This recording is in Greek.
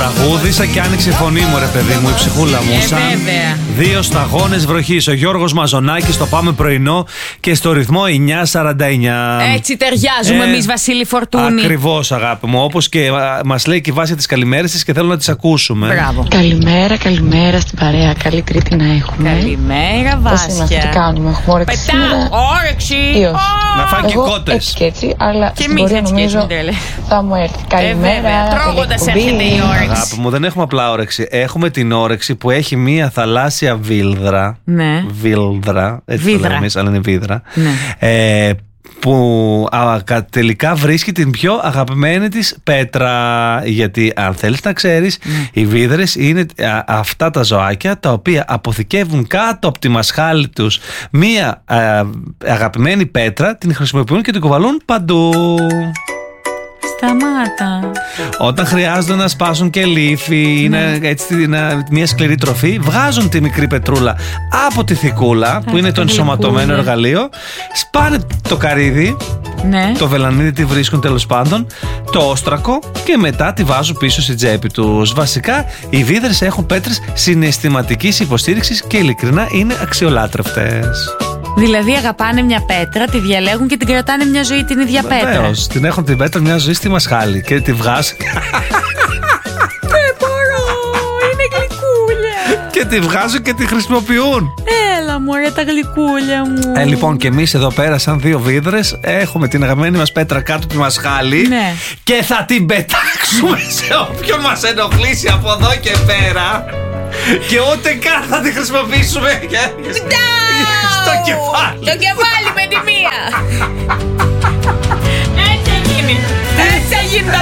Τραγούδισα και άνοιξε η φωνή μου, ρε παιδί μου, η ψυχούλα μου. Σαν δύο σταγόνες βροχής. Ο Γιώργος Μαζονάκης, το πάμε πρωινό και στο ρυθμό 9:49. Έτσι ταιριάζουμε εμείς, Βασίλη Φορτούνη. Ακριβώς, αγάπη μου. Όπως και μας λέει και η Βάσια τις καλημέρες της και θέλω να τις ακούσουμε. Μπράβο. Καλημέρα στην παρέα. Καλή Τρίτη να έχουμε. Καλημέρα, Βάσια. Πώς είμαστε, τι κάνουμε, έχουμε όρεξη σήμερα? Όρεξη. Να φάνε και κότες. Έτσι και έτσι, αλλά και στην εμείς πορεία έτσι νομίζω θα μου έρθει. Καλημέρα. Τρώγοντας έρχεται η όρεξη. Αγάπη μου, δεν έχουμε απλά όρεξη. Έχουμε την όρεξη που έχει μία θαλάσσια βίλδρα. Ναι. Βίλδρα. Έτσι το λέμε εμείς, αλλά είναι βίδρα. Ναι. Που τελικά βρίσκει την πιο αγαπημένη της πέτρα. Γιατί αν θέλεις να ξέρεις, οι βίδρες είναι αυτά τα ζωάκια τα οποία αποθηκεύουν κάτω από τη μασχάλη τους μία αγαπημένη πέτρα, την χρησιμοποιούν και την κουβαλούν παντού. Σταμάτα. Όταν χρειάζονται να σπάσουν και λύφη ή μια σκληρή τροφή, βγάζουν τη μικρή πετρούλα από τη θικούλα που είναι το ενσωματωμένο εργαλείο, σπάνε το καρύδι, το βελανίδι τη βρίσκουν τέλος πάντων, το όστρακο και μετά τη βάζουν πίσω στην τσέπη τους. Βασικά οι βίδρες έχουν πέτρες συναισθηματικής υποστήριξης και ειλικρινά είναι αξιολάτρευτες. Δηλαδή αγαπάνε μια πέτρα, τη διαλέγουν και την κρατάνε μια ζωή την ίδια πέτρα. Βεβαίως, την έχουν την πέτρα μια ζωή στη μασχάλη και τη βγάζουν. Δεν μπορώ, είναι γλυκούλια. Και τη βγάζουν και τη χρησιμοποιούν. Έλα μωρέ τα γλυκούλια μου. Λοιπόν, και εμείς εδώ πέρα σαν δύο βίδρες έχουμε την αγαπημένη μας πέτρα κάτω τη μασχάλη και θα την πετάξουμε σε όποιον μας ενοχλήσει από εδώ και πέρα. Και ούτε καν θα τη χρησιμοποιήσουμε στο κεφάλι. Το κεφάλι με τη μία. Έτσι θα γίνει. Έτσι θα γίνει τα